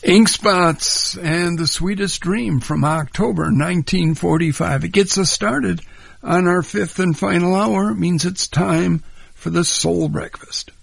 Ink Spots and The Sweetest Dream from October 1945. It gets us started on our fifth and final hour. It means it's time for the Soul Breakfast.